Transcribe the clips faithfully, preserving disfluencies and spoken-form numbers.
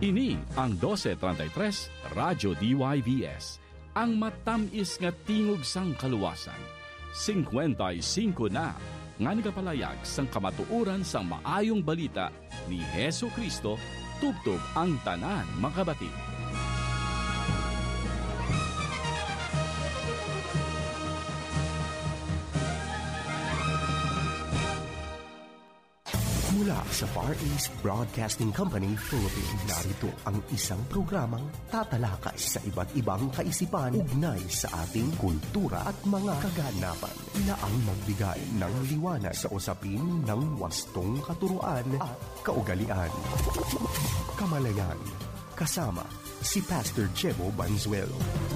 Ini ang twelve thirty-three Radyo D Y V S, ang matamis nga tingog sang kaluwasan. fifty-five na nga nagapalayag sang kamatuoran sang maayong balita ni Hesu Kristo tubtob ang tanan makabati. Mula sa Far East Broadcasting Company, Philippines, narito ang isang programang tatalakay sa iba't ibang kaisipan ugnay sa ating kultura at mga kaganapan na ang magbigay ng liwanag sa usapin ng wastong katuruan at kaugalian. Kamalayan, kasama si Pastor Jebo Banzuelo.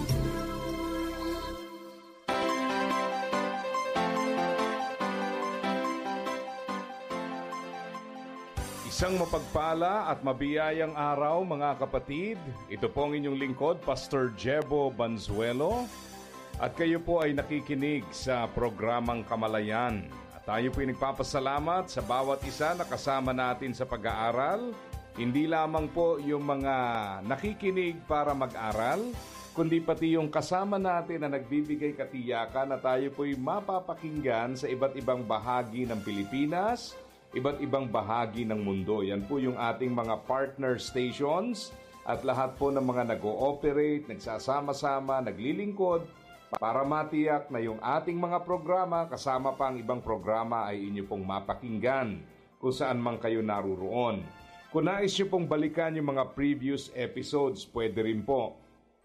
Isang mapagpala at mabiyayang araw mga kapatid. Ito po ang inyong lingkod, Pastor Jebo Banzuelo. At kayo po ay nakikinig sa programang Kamalayan. At tayo po ay nagpapasalamat sa bawat isa na kasama natin sa pag-aaral. Hindi lamang po yung mga nakikinig para mag-aral, kundi pati yung kasama natin na nagbibigay katiyakan na tayo po ay mapapakinggan sa iba't ibang bahagi ng Pilipinas, iba't ibang bahagi ng mundo. Yan po yung ating mga partner stations at lahat po ng mga nag-ooperate, nagsasama-sama, naglilingkod para matiyak na yung ating mga programa kasama pa ang ibang programa ay inyo pong mapakinggan kung saan man kayo naruroon. Kung nais nyo pong balikan yung mga previous episodes, pwede rin po.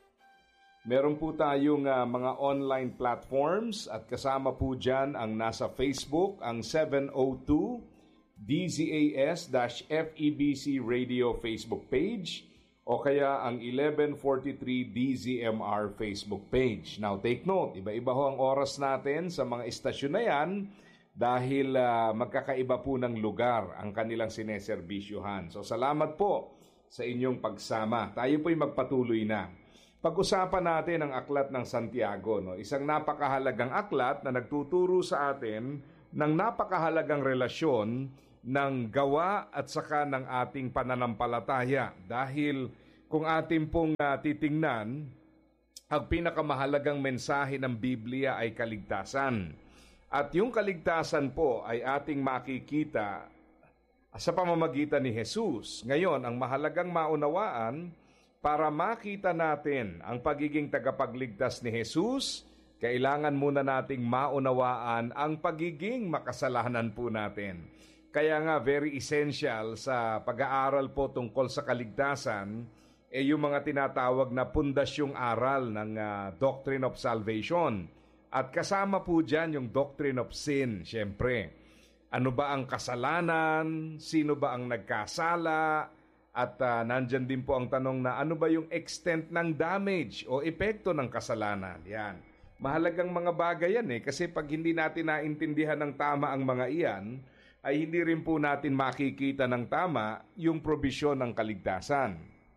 Meron po tayong uh, mga online platforms at kasama po dyan ang nasa Facebook, ang seven oh two D Z A S-F E B C Radio Facebook page o kaya ang eleven forty-three D Z M R Facebook page. Now take note, iba-iba ho ang oras natin sa mga istasyon na yan dahil uh, magkakaiba po ng lugar ang kanilang sineserbisyuhan. So salamat po sa inyong pagsama. Tayo po'y magpatuloy na. Pag-usapan natin ang Aklat ng Santiago, no? Isang napakahalagang aklat na nagtuturo sa atin ng napakahalagang relasyon ng gawa at saka ng ating pananampalataya. Dahil kung ating pong uh, titingnan, ang pinakamahalagang mensahe ng Biblia ay kaligtasan. At yung kaligtasan po ay ating makikita sa pamamagitan ni Jesus. Ngayon, ang mahalagang maunawaan, para makita natin ang pagiging tagapagligtas ni Jesus, kailangan muna nating maunawaan ang pagiging makasalanan po natin. Kaya nga very essential sa pag-aaral po tungkol sa kaligtasan eh yung mga tinatawag na pundasyong aral ng uh, Doctrine of Salvation. At kasama po dyan yung Doctrine of Sin, syempre. Ano ba ang kasalanan? Sino ba ang nagkasala? At uh, nandyan din po ang tanong na ano ba yung extent ng damage o epekto ng kasalanan? Yan. Mahalagang mga bagay yan eh, kasi pag hindi natin naintindihan ng tama ang mga iyan, ay hindi rin po natin makikita ng tama yung probisyon ng kaligtasan.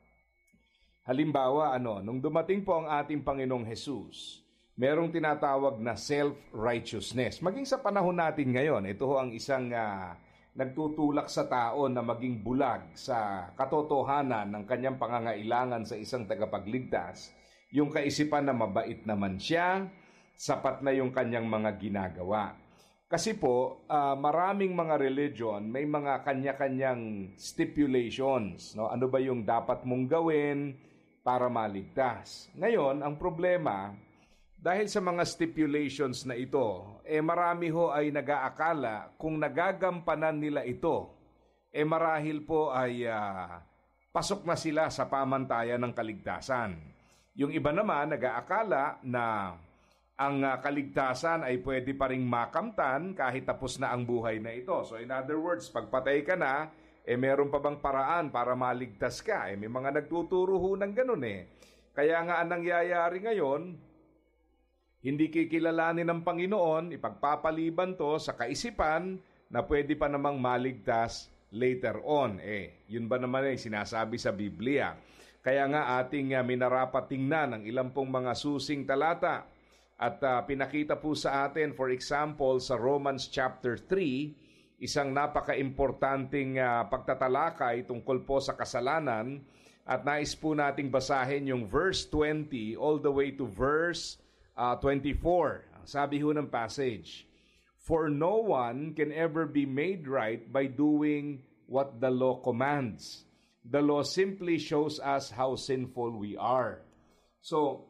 Halimbawa, ano, nung dumating po ang ating Panginoong Jesus, merong tinatawag na self-righteousness. Maging sa panahon natin ngayon, ito ho ang isang uh, nagtutulak sa tao na maging bulag sa katotohanan ng kanyang pangangailangan sa isang tagapagligtas. Yung kaisipan na mabait naman siya, sapat na yung kanyang mga ginagawa. Kasi po, uh, maraming mga religion, may mga kanya-kanyang stipulations. No? Ano ba yung dapat mong gawin para maligtas? Ngayon, ang problema, dahil sa mga stipulations na ito, eh marami ho ay nag-aakala kung nagagampanan nila ito, eh marahil po ay uh, pasok na sila sa pamantayan ng kaligtasan. Yung iba naman nag-aakala na ang uh, kaligtasan ay pwede pa ring makamtan kahit tapos na ang buhay na ito. So in other words, pagpatay ka na, eh meron pa bang paraan para maligtas ka? Eh may mga nagtuturo ho ng ganun eh. Kaya nga ang nangyayari ngayon, hindi kikilalanin ng Panginoon, ipagpapaliban to sa kaisipan na pwede pa namang maligtas later on. Eh, yun ba naman ay sinasabi sa Biblia? Kaya nga ating uh, minarapat tingnan ang ilang pong mga susing talata. At uh, pinakita po sa atin, for example, sa Romans chapter three, isang napaka-importanting uh, pagtatalakay tungkol po sa kasalanan At nais po nating basahin yung verse twenty all the way to verse uh, twenty-four. Sabi ho ng passage, "For no one can ever be made right by doing what the law commands. The law simply shows us how sinful we are." So,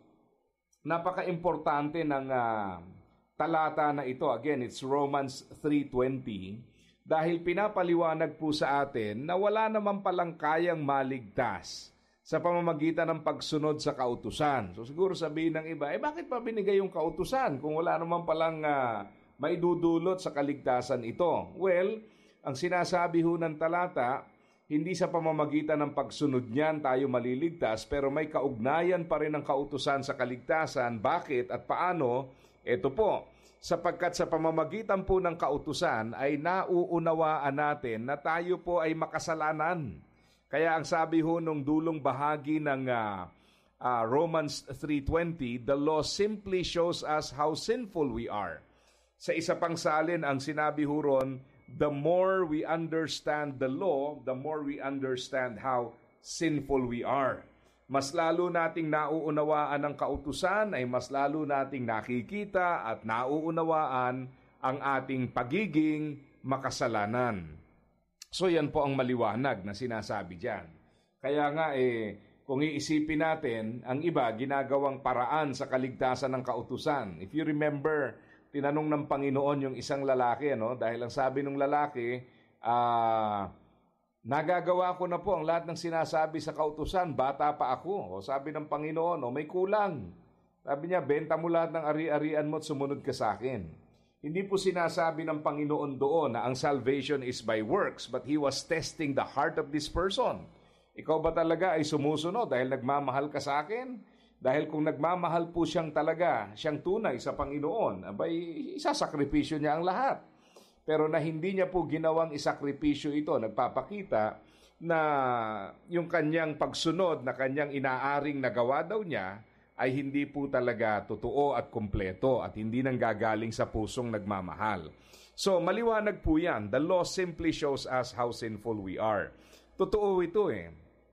napaka-importante ng uh, talata na ito. Again, it's Romans three twenty. Dahil pinapaliwanag po sa atin na wala naman palang kayang maligtas sa pamamagitan ng pagsunod sa kautusan. So siguro sabihin ng iba, eh bakit pa binigay yung kautusan kung wala naman palang uh, maidudulot sa kaligtasan ito? Well, ang sinasabi ho ng talata, hindi sa pamamagitan ng pagsunod niyan tayo maliligtas, pero may kaugnayan pa rin ng kautusan sa kaligtasan. Bakit at paano? Ito po, sapagkat sa pamamagitan po ng kautusan ay nauunawaan natin na tayo po ay makasalanan. Kaya ang sabi ho nung dulong bahagi ng uh, uh, Romans three twenty, the law simply shows us how sinful we are. Sa isa pang salin, ang sinabi ho ron, the more we understand the law, the more we understand how sinful we are. Mas lalo nating nauunawaan ang kautusan, ay mas lalo nating nakikita at nauunawaan ang ating pagiging makasalanan. So yan po ang maliwanag na sinasabi diyan. Kaya nga eh, kung iisipin natin, ang iba ginagawang paraan sa kaligtasan ng kautusan. If you remember, tinanong ng Panginoon yung isang lalaki, ano? Dahil ang sabi ng lalaki, ah... Uh, nagagawa ko na po ang lahat ng sinasabi sa kautusan, bata pa ako. O sabi ng Panginoon, o may kulang. Sabi niya, benta mo lahat ng ari-arian mo at sumunod ka sa akin. Hindi po sinasabi ng Panginoon doon na ang salvation is by works, but He was testing the heart of this person. Ikaw ba talaga ay sumusunod dahil nagmamahal ka sa akin? Dahil kung nagmamahal po siyang talaga, siyang tunay sa Panginoon, abay, isasakripisyo niya ang lahat. Pero na hindi niya po ginawang isakripisyo ito, nagpapakita na yung kanyang pagsunod na kanyang inaaring nagawa daw niya ay hindi po talaga totoo at kumpleto at hindi nang gagaling sa pusong nagmamahal. So maliwanag po yan. The law simply shows us how sinful we are. Totoo ito eh.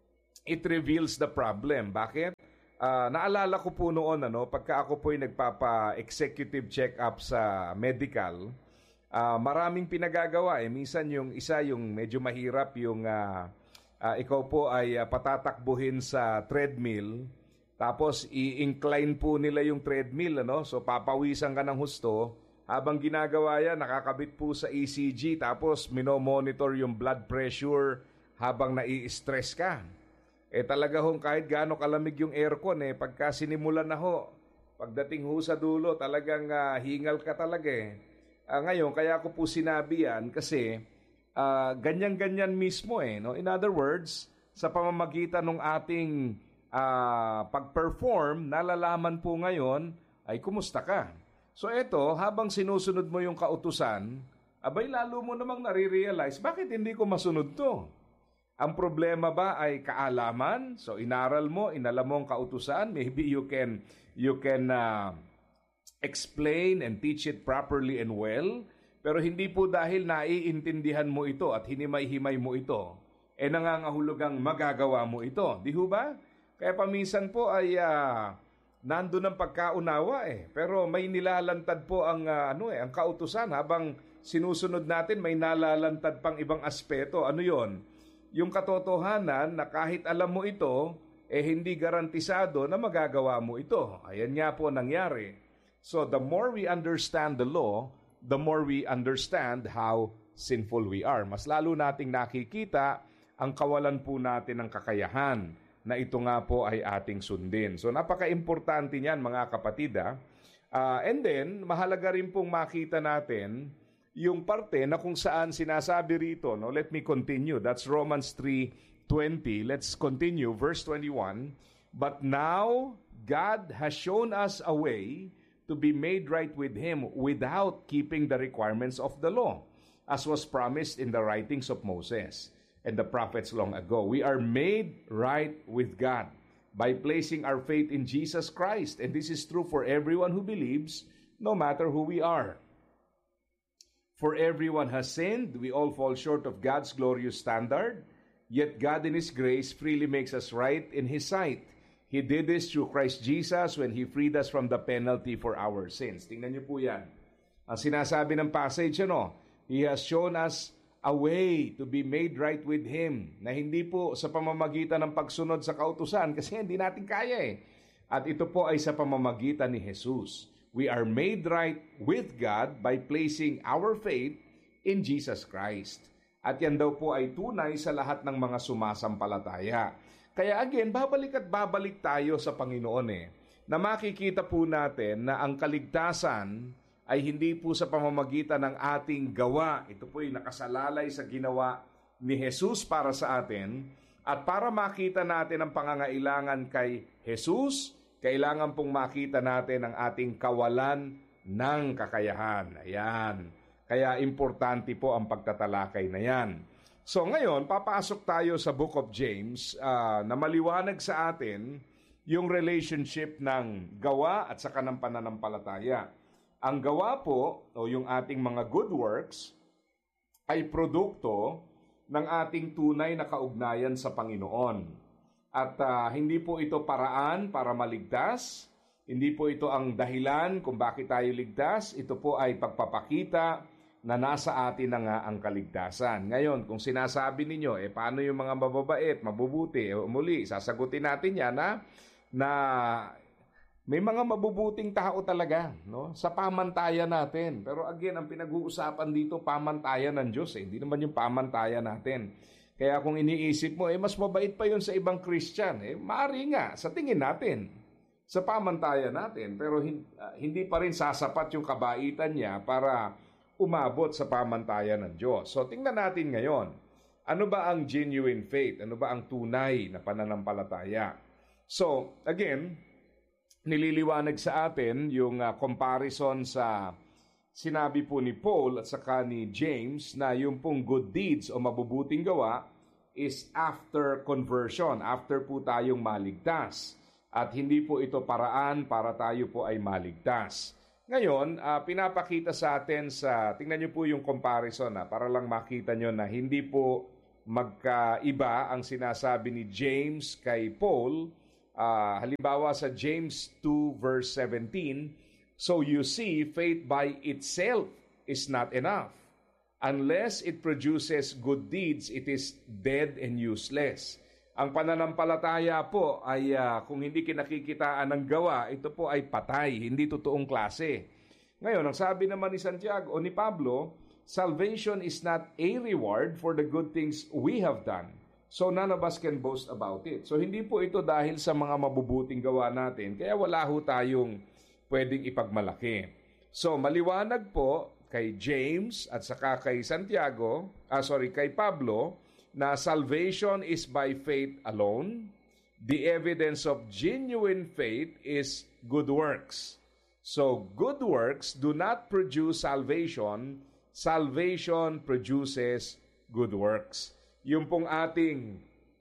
It reveals the problem. Bakit? Uh, naalala ko po noon, ano, pagka ako po ay nagpapa-executive check-up sa medical, Uh, maraming pinagagawa eh. Minsan yung isa yung medyo mahirap yung uh, uh, ikaw po ay uh, patatakbuhin sa treadmill, tapos i-incline po nila yung treadmill, ano? So papawisan ka ng husto. Habang ginagawa yan, nakakabit po sa E C G, tapos minomonitor yung blood pressure habang nai-stress ka. Eh talaga hong kahit gaano kalamig yung aircon eh, pagka sinimulan na ho, pagdating ho sa dulo, talagang uh, hingal ka talaga eh. Uh, ngayon, kaya ko po sinabi yan kasi uh, ganyan-ganyan mismo eh. No? In other words, sa pamamagitan ng ating uh, pag-perform, nalalaman po ngayon ay kumusta ka. So eto, habang sinusunod mo yung kautusan, abay lalo mo namang nare-realize, bakit hindi ko masunod to? Ang problema ba ay kaalaman? So inaral mo, inalam mo ang kautusan, maybe you can, you can... Uh, explain and teach it properly and well, pero hindi po dahil naiintindihan mo ito at hinimay-himay mo ito, eh nangangahulugang magagawa mo ito. Di ho ba? Kaya paminsan po ay uh, nandun ang pagkaunawa eh. Pero may nilalantad po ang, uh, ano eh, ang kautusan. Habang sinusunod natin, may nalalantad pang ibang aspeto. Ano yon? Yung katotohanan na kahit alam mo ito, eh hindi garantisado na magagawa mo ito. Ayan nga po nangyari. So the more we understand the law, the more we understand how sinful we are. Mas lalo nating nakikita ang kawalan po natin ng kakayahan na ito nga po ay ating sundin. So napaka-importante niyan mga kapatid. Uh, and then, mahalaga rin pong makita natin yung parte na kung saan sinasabi rito. No? Let me continue. That's Romans three twenty. Let's continue. Verse twenty-one. But now God has shown us a way to be made right with Him without keeping the requirements of the law, as was promised in the writings of Moses and the prophets long ago. We are made right with God by placing our faith in Jesus Christ, and this is true for everyone who believes, no matter who we are. For everyone has sinned, we all fall short of God's glorious standard, Yet God in His grace freely makes us right in His sight. He did this through Christ Jesus when He freed us from the penalty for our sins. Tingnan niyo po yan. Ang sinasabi ng passage, ano, He has shown us a way to be made right with Him, na hindi po sa pamamagitan ng pagsunod sa kautusan, kasi hindi natin kaya eh. At ito po ay sa pamamagitan ni Jesus. We are made right with God by placing our faith in Jesus Christ. At yan daw po ay tunay sa lahat ng mga sumasampalataya. Kaya again, babalik at babalik tayo sa Panginoon eh, na makikita po natin na ang kaligtasan ay hindi po sa pamamagitan ng ating gawa. Ito po ay nakasalalay sa ginawa ni Jesus para sa atin. At para makita natin ang pangangailangan kay Jesus, kailangan pong makita natin ang ating kawalan ng kakayahan. Ayan. Kaya importante po ang pagtatalakay na yan. So ngayon, papasok tayo sa Book of James uh, na maliwanag sa atin yung relationship ng gawa at saka ng pananampalataya. Ang gawa po, o yung ating mga good works, ay produkto ng ating tunay na kaugnayan sa Panginoon. At uh, hindi po ito paraan para maligtas, hindi po ito ang dahilan kung bakit tayo ligtas, ito po ay pagpapakita na nasa atin na nga ang kaligtasan. Ngayon, kung sinasabi ninyo, eh paano yung mga mababait, mabubuti, eh, muli, sasagutin natin yan na, na may mga mabubuting tao talaga, no? Sa pamantayan natin. Pero again, ang pinag-uusapan dito, pamantayan ng Diyos. Eh. Hindi naman yung pamantayan natin. Kaya kung iniisip mo, eh mas mabait pa yun sa ibang Christian. Eh, maaari nga, sa tingin natin, sa pamantayan natin. Pero hindi pa rin sasapat yung kabaitan niya para umabot sa pamantayan ng Diyos. So tingnan natin ngayon, ano ba ang genuine faith? Ano ba ang tunay na pananampalataya? So again, nililiwanag sa atin yung uh, comparison sa sinabi po ni Paul at saka ni James na yung pong good deeds o mabubuting gawa is after conversion, after po tayong maligtas. At hindi po ito paraan para tayo po ay maligtas. Ngayon, uh, pinapakita sa atin sa, tingnan niyo po yung comparison na para lang makita niyo na hindi po magkaiba ang sinasabi ni James kay Paul. Uh, halimbawa sa James two verse seventeen, so you see, faith by itself is not enough. Unless it produces good deeds, it is dead and useless. Ang pananampalataya po ay uh, kung hindi kinakikitaan ng gawa, ito po ay patay, hindi totoong klase. Ngayon, ang sabi naman ni Santiago o ni Pablo, salvation is not a reward for the good things we have done. So none of us can boast about it. So hindi po ito dahil sa mga mabubuting gawa natin, kaya wala ho tayong pwedeng ipagmalaki. So maliwanag po kay James at saka kay Santiago, ah sorry, kay Pablo, na salvation is by faith alone. The evidence of genuine faith is good works. So good works do not produce salvation. Salvation produces good works. Yung pong ating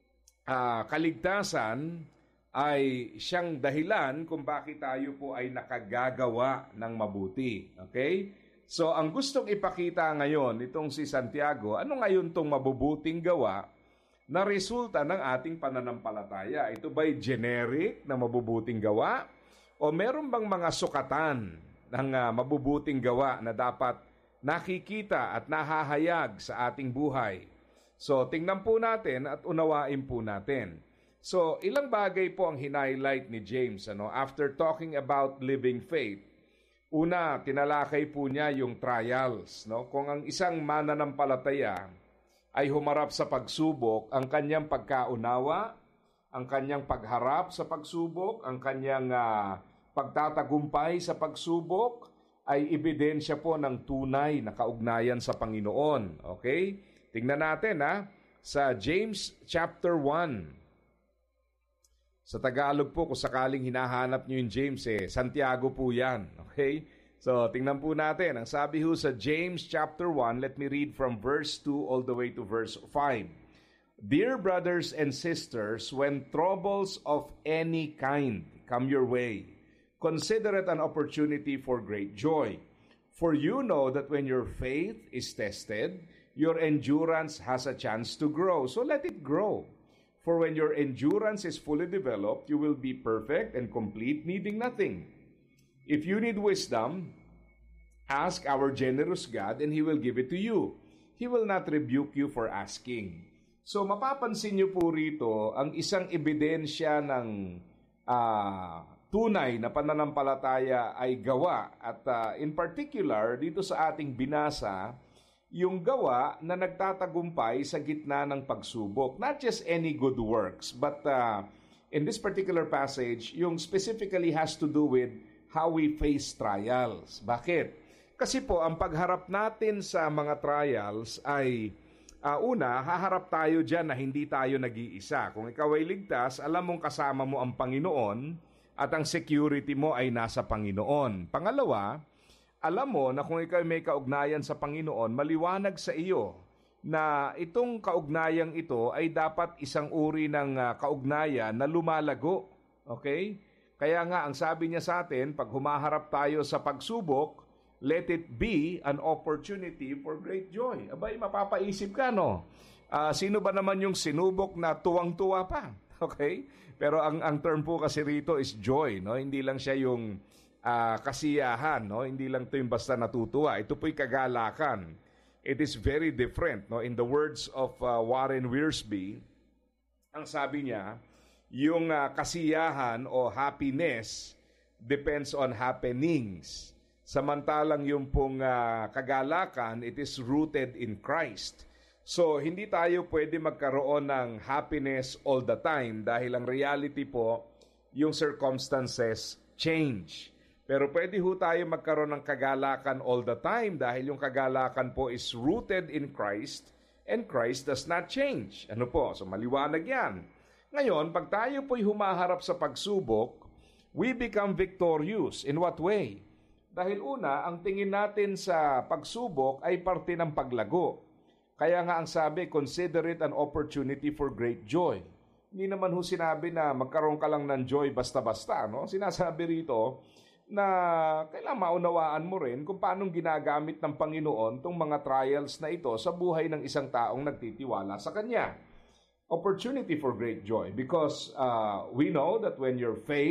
uh, kaligtasan ay siyang dahilan kung bakit tayo po ay nakagagawa ng mabuti. Okay? So, ang gustong ipakita ngayon itong si Santiago, ano ngayon itong mabubuting gawa na resulta ng ating pananampalataya? Ito ba'y generic na mabubuting gawa? O meron bang mga sukatan ng uh, mabubuting gawa na dapat nakikita at nahahayag sa ating buhay? So, tingnan po natin at unawain po natin. So, ilang bagay po ang hinighlight ni James ano, after talking about living faith. Una, tinalakay po niya yung trials. No? Kung ang isang mananampalataya ay humarap sa pagsubok, ang kanyang pagkaunawa, ang kanyang pagharap sa pagsubok, ang kanyang uh, pagtatagumpay sa pagsubok, ay ebidensya po ng tunay na kaugnayan sa Panginoon. Okay? Tingnan natin ha, sa James chapter one. Sa Tagalog po, kung sakaling hinahanap nyo yung James, eh, Santiago po yan. Okay? So, tingnan po natin. Ang sabi ho sa James chapter one, let me read from verse two all the way to verse five. Dear brothers and sisters, when troubles of any kind come your way, consider it an opportunity for great joy. For you know that when your faith is tested, your endurance has a chance to grow. So let it grow. For when your endurance is fully developed, you will be perfect and complete, needing nothing. If you need wisdom, ask our generous God and He will give it to you. He will not rebuke you for asking. So mapapansin niyo po rito ang isang ebidensya ng uh, tunay na pananampalataya ay gawa. At uh, in particular, dito sa ating binasa, yung gawa na nagtatagumpay sa gitna ng pagsubok. Not just any good works, but uh, in this particular passage, yung specifically has to do with how we face trials. Bakit? Kasi po, ang pagharap natin sa mga trials ay, uh, una, haharap tayo dyan na hindi tayo nag-iisa. Kung ikaw ay ligtas, alam mong kasama mo ang Panginoon at ang security mo ay nasa Panginoon. Pangalawa, alam mo na kung ikaw may kaugnayan sa Panginoon, maliwanag sa iyo na itong kaugnayang ito ay dapat isang uri ng uh, kaugnayan na lumalago. Okay? Kaya nga, ang sabi niya sa atin, pag humaharap tayo sa pagsubok, let it be an opportunity for great joy. Abay, mapapaisip ka, no? Uh, sino ba naman yung sinubok na tuwang-tuwa pa? Okay? Pero ang, ang term po kasi rito is joy, no? Hindi lang siya yung Uh, kasiyahan, no? Hindi lang ito yung basta natutuwa. Ito po'y kagalakan. It is very different, no? In the words of uh, Warren Wiersbe, ang sabi niya, yung uh, kasiyahan o happiness depends on happenings. Samantalang yung pong uh, kagalakan, it is rooted in Christ. So, hindi tayo pwede magkaroon ng happiness all the time dahil ang reality po, yung circumstances change. Pero pwede ho tayo magkaroon ng kagalakan all the time dahil yung kagalakan po is rooted in Christ and Christ does not change. Ano po? So maliwanag yan. Ngayon, pag tayo po'y humaharap sa pagsubok, we become victorious. In what way? Dahil una, ang tingin natin sa pagsubok ay parte ng paglago. Kaya nga ang sabi, consider it an opportunity for great joy. Hindi naman ho sinabi na magkaroon ka lang ng joy basta-basta. No? Sinasabi rito, na kailangan maunawaan mo rin kung paano ginagamit ng Panginoon itong mga trials na ito sa buhay ng isang taong nagtitiwala sa Kanya. Opportunity for great joy because uh, we know that when your faith